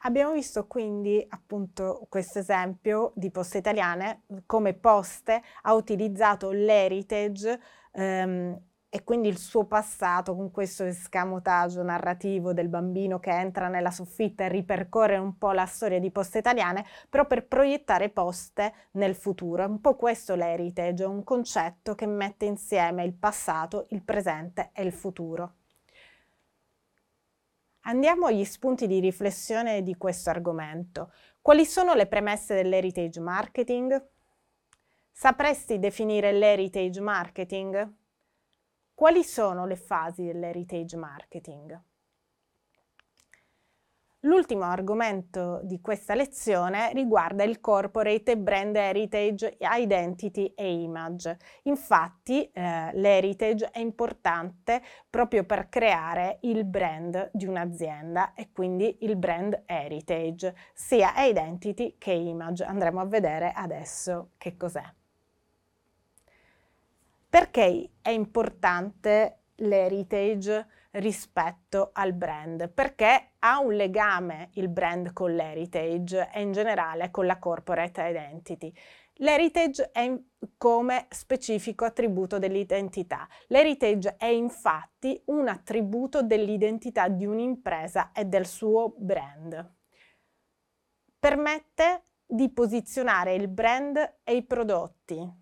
Abbiamo visto quindi appunto questo esempio di Poste Italiane, come Poste ha utilizzato l'heritage e quindi il suo passato con questo escamotage narrativo del bambino che entra nella soffitta e ripercorre un po' la storia di Poste Italiane, però per proiettare Poste nel futuro. È un po' questo l'heritage, un concetto che mette insieme il passato, il presente e il futuro. Andiamo agli spunti di riflessione di questo argomento. Quali sono le premesse dell'heritage marketing? Sapresti definire l'heritage marketing? Quali sono le fasi dell'heritage marketing? L'ultimo argomento di questa lezione riguarda il corporate brand heritage, identity e image. Infatti l'heritage è importante proprio per creare il brand di un'azienda e quindi il brand heritage, sia identity che image. Andremo a vedere adesso che cos'è. Perché è importante l'heritage rispetto al brand? Perché ha un legame il brand con l'heritage e in generale con la corporate identity. L'heritage è come specifico attributo dell'identità. L'heritage è infatti un attributo dell'identità di un'impresa e del suo brand. Permette di posizionare il brand e i prodotti.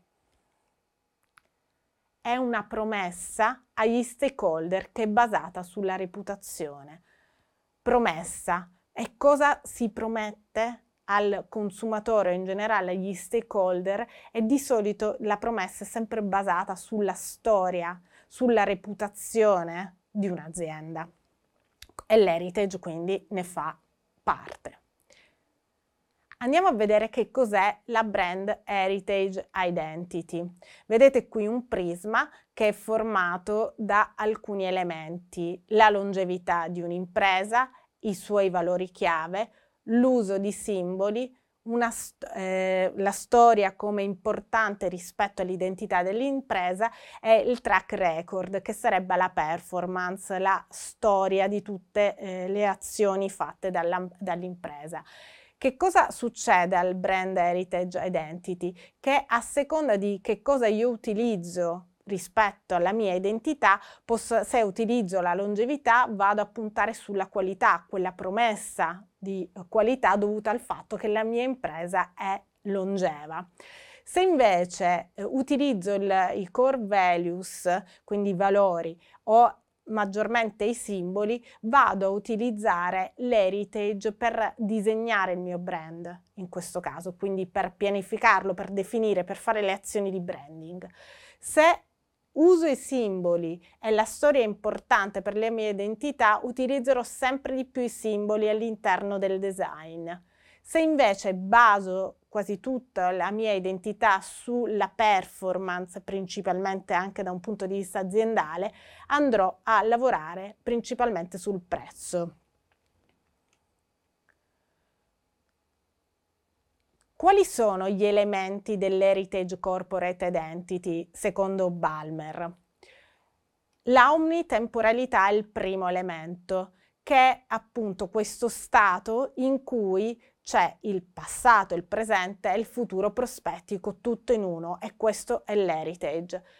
È una promessa agli stakeholder che è basata sulla reputazione. Promessa. E cosa si promette al consumatore o in generale agli stakeholder? E di solito la promessa è sempre basata sulla storia, sulla reputazione di un'azienda. E l'heritage quindi ne fa parte. Andiamo a vedere che cos'è la Brand Heritage Identity. Vedete qui un prisma che è formato da alcuni elementi: la longevità di un'impresa, i suoi valori chiave, l'uso di simboli, la storia come importante rispetto all'identità dell'impresa e il track record, che sarebbe la performance, la storia di tutte le azioni fatte dall'impresa. Che cosa succede al brand heritage identity? Che a seconda di che cosa io utilizzo rispetto alla mia identità, se utilizzo la longevità vado a puntare sulla qualità, quella promessa di qualità dovuta al fatto che la mia impresa è longeva. Se invece utilizzo i core values, quindi i valori, o maggiormente i simboli, vado a utilizzare l'heritage per disegnare il mio brand in questo caso, quindi per pianificarlo, per definire, per fare le azioni di branding. Se uso i simboli e la storia è importante per la mia identità, utilizzerò sempre di più i simboli all'interno del design. Se invece baso quasi tutta la mia identità sulla performance, principalmente anche da un punto di vista aziendale, andrò a lavorare principalmente sul prezzo. Quali sono gli elementi dell'Heritage Corporate Identity secondo Ballmer? La omnitemporalità è il primo elemento, che è appunto questo stato in cui c'è il passato, il presente e il futuro prospettico tutto in uno, e questo è l'heritage.